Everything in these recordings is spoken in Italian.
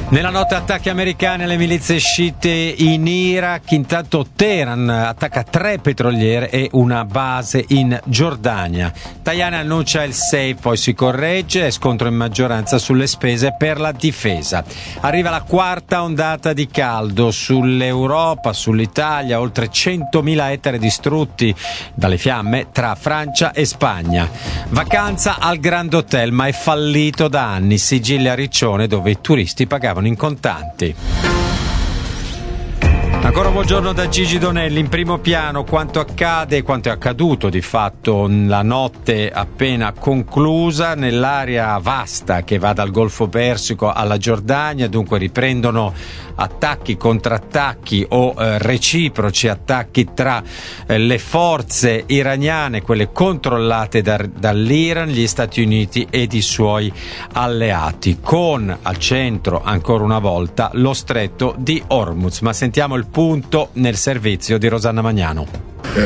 Nella notte attacchi americani alle milizie sciite in Iraq, intanto Teheran attacca 3 petroliere e una base in Giordania. Tajani annuncia il safe, poi si corregge e scontro in maggioranza sulle spese per la difesa. Arriva la quarta ondata di caldo sull'Europa, sull'Italia, oltre 100.000 ettari distrutti dalle fiamme tra Francia e Spagna. Vacanza al Grand Hotel, ma è fallito da anni, sigilli a Riccione dove i turisti pagavano in contanti. Ancora buongiorno da Gigi Donelli. In primo piano quanto accade, quanto è accaduto di fatto la notte appena conclusa nell'area vasta che va dal Golfo Persico alla Giordania. Dunque riprendono attacchi, contrattacchi o reciproci attacchi tra le forze iraniane, quelle controllate dall'Iran, gli Stati Uniti ed i suoi alleati, con al centro ancora una volta lo stretto di Hormuz. Ma sentiamo il punto nel servizio di Rosanna Magnano.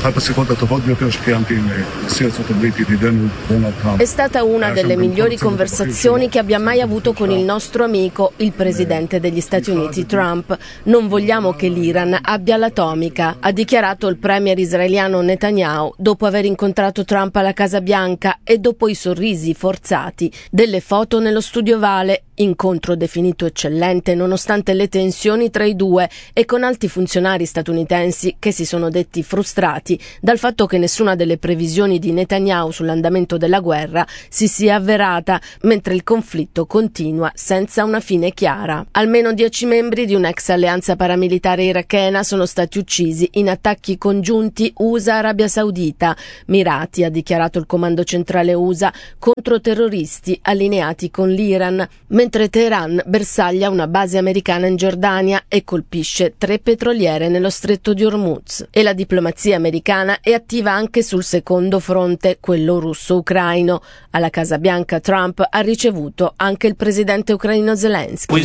È stata una delle migliori conversazioni che abbia mai avuto con il nostro amico, il presidente degli Stati Uniti Trump. Non vogliamo che l'Iran abbia l'atomica, ha dichiarato il premier israeliano Netanyahu dopo aver incontrato Trump alla Casa Bianca e dopo i sorrisi forzati delle foto nello studio Vale. Incontro definito eccellente nonostante le tensioni tra i due e con alti funzionari statunitensi che si sono detti frustrati dal fatto che nessuna delle previsioni di Netanyahu sull'andamento della guerra si sia avverata, mentre il conflitto continua senza una fine chiara. Almeno 10 membri di un'ex alleanza paramilitare irachena sono stati uccisi in attacchi congiunti USA-Arabia Saudita, mirati, ha dichiarato il comando centrale USA, contro terroristi allineati con l'Iran, mentre Teheran bersaglia una base americana in Giordania e colpisce 3 petroliere nello stretto di Hormuz. E la diplomazia americana è attiva anche sul secondo fronte, quello russo-ucraino. Alla Casa Bianca Trump ha ricevuto anche il presidente ucraino Zelensky.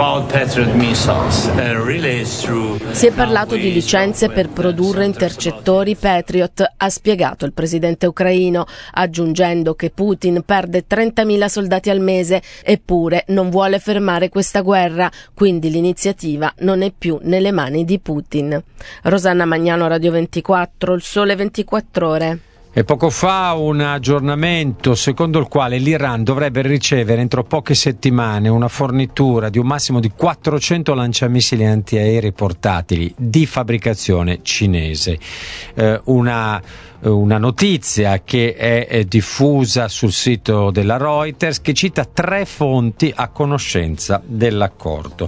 Si è parlato di licenze per produrre intercettori Patriot, ha spiegato il presidente ucraino, aggiungendo che Putin perde 30.000 soldati al mese, eppure non vuole fermare questa guerra, quindi l'iniziativa non è più nelle mani di Putin. Rosanna Magnano, Radio 24, Il Sole 24 Ore. E poco fa un aggiornamento secondo il quale l'Iran dovrebbe ricevere entro poche settimane una fornitura di un massimo di 400 lanciamissili antiaerei portatili di fabbricazione cinese. Una notizia che è diffusa sul sito della Reuters, che cita 3 fonti a conoscenza dell'accordo.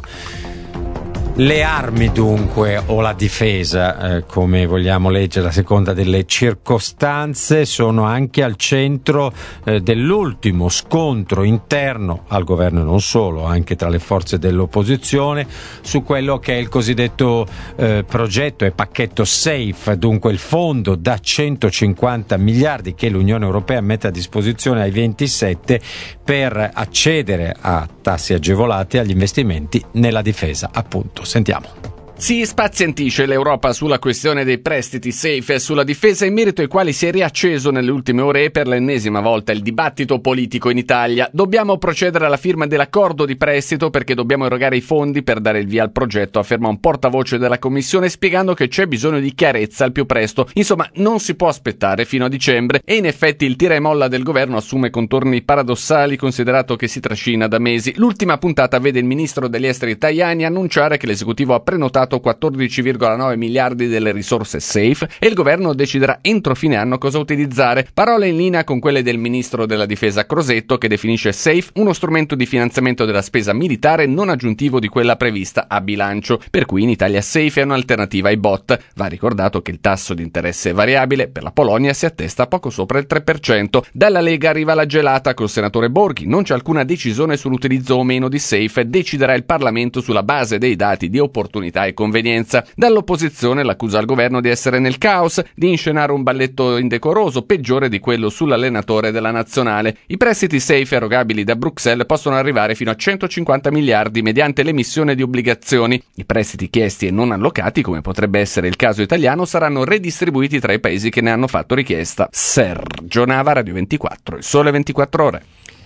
Le armi dunque, o la difesa, come vogliamo leggere a seconda delle circostanze, sono anche al centro dell'ultimo scontro interno al governo e non solo, anche tra le forze dell'opposizione, su quello che è il cosiddetto progetto e pacchetto SAFE, dunque il fondo da 150 miliardi che l'Unione Europea mette a disposizione ai 27 per accedere a tassi agevolati agli investimenti nella difesa, appunto. Sentiamo. Si spazientisce l'Europa sulla questione dei prestiti SAFE e sulla difesa, in merito ai quali si è riacceso nelle ultime ore e per l'ennesima volta il dibattito politico in Italia. Dobbiamo procedere alla firma dell'accordo di prestito perché dobbiamo erogare i fondi per dare il via al progetto, afferma un portavoce della Commissione, spiegando che c'è bisogno di chiarezza al più presto. Insomma, non si può aspettare fino a dicembre e in effetti il tira e molla del governo assume contorni paradossali, considerato che si trascina da mesi. L'ultima puntata vede il ministro degli esteri Tajani annunciare che l'esecutivo ha prenotato 14,9 miliardi delle risorse SAFE e il governo deciderà entro fine anno cosa utilizzare. Parole in linea con quelle del ministro della difesa Crosetto, che definisce SAFE uno strumento di finanziamento della spesa militare non aggiuntivo di quella prevista a bilancio, per cui in Italia SAFE è un'alternativa ai BOT. Va ricordato che il tasso di interesse variabile per la Polonia si attesta poco sopra il 3%. Dalla Lega arriva la gelata col senatore Borghi: non c'è alcuna decisione sull'utilizzo o meno di SAFE, deciderà il Parlamento sulla base dei dati di opportunità e convenienza. Dall'opposizione l'accusa al governo di essere nel caos, di inscenare un balletto indecoroso peggiore di quello sull'allenatore della nazionale. I prestiti SAFE erogabili da Bruxelles possono arrivare fino a 150 miliardi mediante l'emissione di obbligazioni. I prestiti chiesti e non allocati, come potrebbe essere il caso italiano, saranno redistribuiti tra i paesi che ne hanno fatto richiesta. Sergio Nava, Radio 24, Il Sole 24 Ore.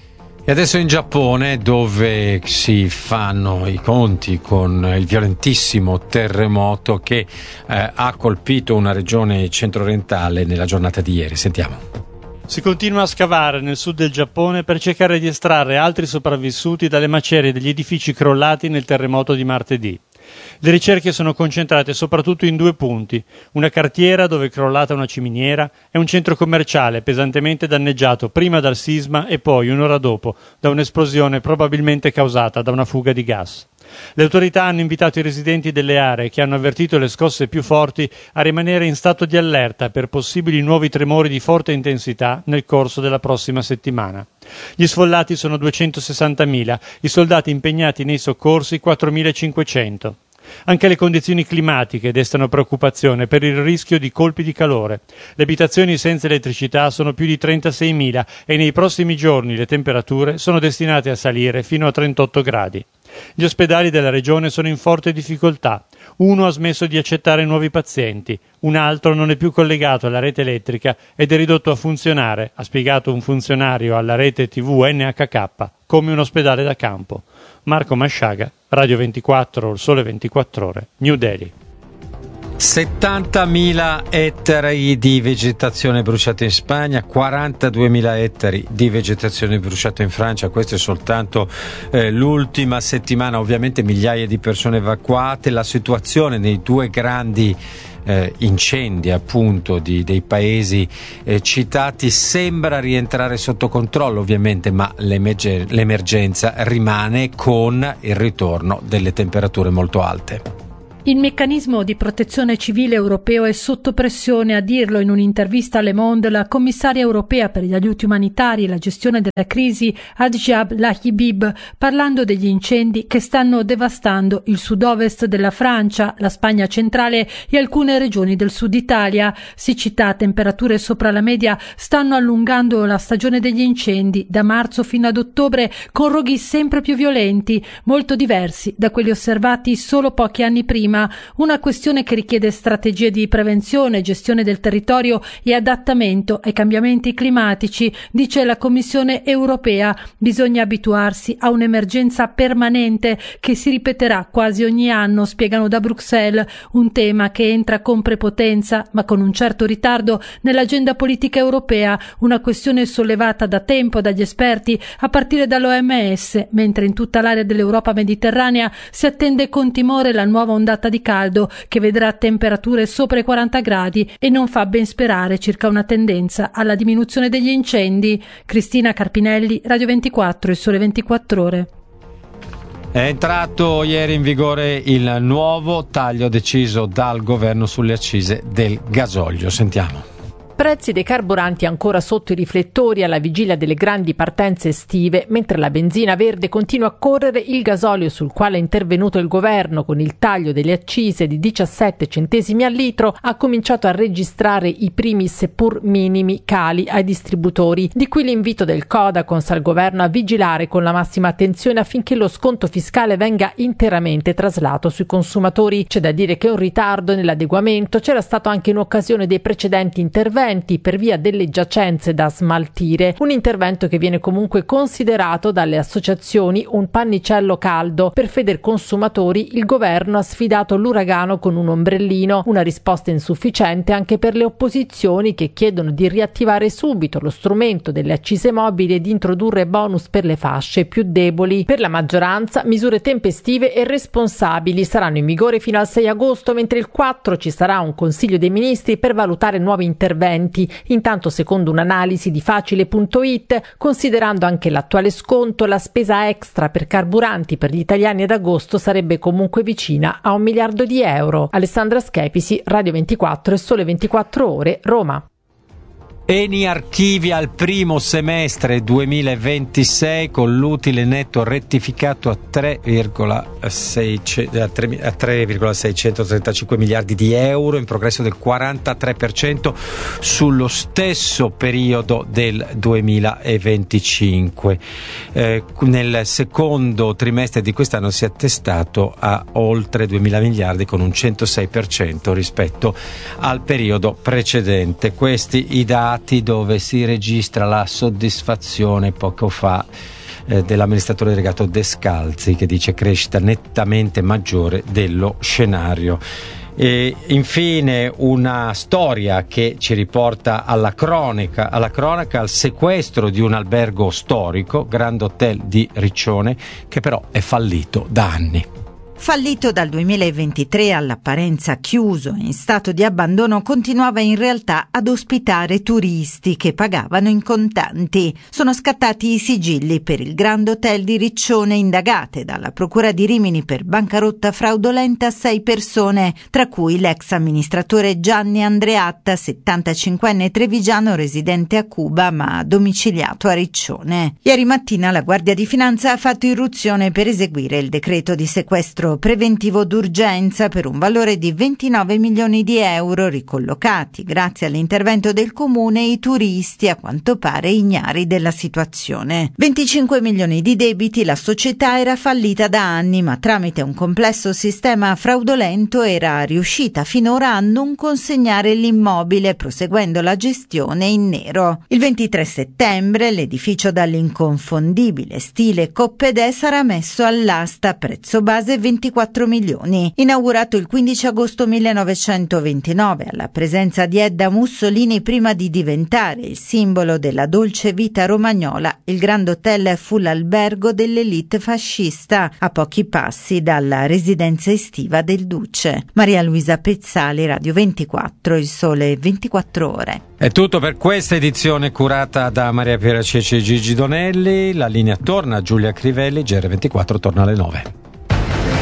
E adesso in Giappone, dove si fanno i conti con il violentissimo terremoto che ha colpito una regione centro-orientale nella giornata di ieri. Sentiamo. Si continua a scavare nel sud del Giappone per cercare di estrarre altri sopravvissuti dalle macerie degli edifici crollati nel terremoto di martedì. Le ricerche sono concentrate soprattutto in 2 punti: una cartiera dove è crollata una ciminiera e un centro commerciale pesantemente danneggiato prima dal sisma e poi, un'ora dopo, da un'esplosione probabilmente causata da una fuga di gas. Le autorità hanno invitato i residenti delle aree che hanno avvertito le scosse più forti a rimanere in stato di allerta per possibili nuovi tremori di forte intensità nel corso della prossima settimana. Gli sfollati sono 260.000, i soldati impegnati nei soccorsi 4.500. Anche le condizioni climatiche destano preoccupazione per il rischio di colpi di calore. Le abitazioni senza elettricità sono più di 36.000 e nei prossimi giorni le temperature sono destinate a salire fino a 38 gradi. Gli ospedali della regione sono in forte difficoltà. Uno ha smesso di accettare nuovi pazienti, un altro non è più collegato alla rete elettrica ed è ridotto a funzionare, ha spiegato un funzionario alla rete TV NHK, come un ospedale da campo. Marco Masciaga, Radio 24, Il Sole 24 Ore, New Delhi. 70.000 ettari di vegetazione bruciata in Spagna, 42.000 ettari di vegetazione bruciata in Francia. Questa è soltanto l'ultima settimana. Ovviamente migliaia di persone evacuate. La situazione nei 2 grandi incendi appunto dei paesi citati sembra rientrare sotto controllo, ovviamente, ma l'emergenza rimane con il ritorno delle temperature molto alte. Il meccanismo di protezione civile europeo è sotto pressione, a dirlo in un'intervista a Le Monde la commissaria europea per gli aiuti umanitari e la gestione della crisi Adjab Lahibib, parlando degli incendi che stanno devastando il sud-ovest della Francia, la Spagna centrale e alcune regioni del sud Italia. Siccità, temperature sopra la media stanno allungando la stagione degli incendi da marzo fino ad ottobre, con roghi sempre più violenti, molto diversi da quelli osservati solo pochi anni prima. Una questione che richiede strategie di prevenzione, gestione del territorio e adattamento ai cambiamenti climatici, dice la Commissione europea. Bisogna abituarsi a un'emergenza permanente che si ripeterà quasi ogni anno, spiegano da Bruxelles, un tema che entra con prepotenza ma con un certo ritardo nell'agenda politica europea, una questione sollevata da tempo dagli esperti a partire dall'OMS, mentre in tutta l'area dell'Europa mediterranea si attende con timore la nuova ondata di caldo che vedrà temperature sopra i 40 gradi e non fa ben sperare circa una tendenza alla diminuzione degli incendi. Cristina Carpinelli, Radio 24, Il Sole 24 Ore. È entrato ieri in vigore il nuovo taglio deciso dal governo sulle accise del gasolio. Sentiamo. Prezzi dei carburanti ancora sotto i riflettori alla vigilia delle grandi partenze estive, mentre la benzina verde continua a correre, il gasolio, sul quale è intervenuto il governo con il taglio delle accise di 17 centesimi al litro, ha cominciato a registrare i primi seppur minimi cali ai distributori. Di qui l'invito del Codacons al governo a vigilare con la massima attenzione affinché lo sconto fiscale venga interamente traslato sui consumatori. C'è da dire che un ritardo nell'adeguamento c'era stato anche in occasione dei precedenti interventi per via delle giacenze da smaltire, un intervento che viene comunque considerato dalle associazioni un pannicello caldo. Per Federconsumatori il governo ha sfidato l'uragano con un ombrellino, una risposta insufficiente anche per le opposizioni che chiedono di riattivare subito lo strumento delle accise mobili e di introdurre bonus per le fasce più deboli. Per la maggioranza misure tempestive e responsabili saranno in vigore fino al 6 agosto, mentre il 4 ci sarà un Consiglio dei Ministri per valutare nuovi interventi. Intanto, secondo un'analisi di Facile.it, considerando anche l'attuale sconto, la spesa extra per carburanti per gli italiani ad agosto sarebbe comunque vicina a 1 miliardo di euro. Alessandra Schepisi, Radio 24 e Sole 24 Ore, Roma. Eni archivia al primo semestre 2026 con l'utile netto rettificato a 3,635 miliardi di euro, in progresso del 43% sullo stesso periodo del 2025. Nel secondo trimestre di quest'anno si è attestato a oltre 2.000 miliardi, con un 106% rispetto al periodo precedente. Questi i dati dove si registra la soddisfazione. Poco fa dell'amministratore delegato Descalzi, che dice crescita nettamente maggiore dello scenario. E infine una storia che ci riporta alla cronaca, al sequestro di un albergo storico, Grand Hotel di Riccione, che però è fallito da anni. Fallito dal 2023, all'apparenza chiuso e in stato di abbandono, continuava in realtà ad ospitare turisti che pagavano in contanti. Sono scattati i sigilli per il Grand Hotel di Riccione, indagate dalla Procura di Rimini per bancarotta fraudolenta 6 persone, tra cui l'ex amministratore Gianni Andreatta, 75enne trevigiano residente a Cuba ma domiciliato a Riccione. Ieri mattina la Guardia di Finanza ha fatto irruzione per eseguire il decreto di sequestro preventivo d'urgenza per un valore di 29 milioni di euro, ricollocati grazie all'intervento del comune i turisti, a quanto pare ignari della situazione. 25 milioni di debiti, la società era fallita da anni, ma tramite un complesso sistema fraudolento era riuscita finora a non consegnare l'immobile, proseguendo la gestione in nero. Il 23 settembre l'edificio dall'inconfondibile stile Coppedè sarà messo all'asta, prezzo base 24 milioni. Inaugurato il 15 agosto 1929 alla presenza di Edda Mussolini, prima di diventare il simbolo della dolce vita romagnola, il Grand Hotel fu l'albergo dell'elite fascista, a pochi passi dalla residenza estiva del Duce. Maria Luisa Pezzali, Radio 24, Il Sole 24 Ore. È tutto per questa edizione curata da Maria Piera Ceci e Gigi Donelli. La linea torna a Giulia Crivelli, GR24 torna alle 9.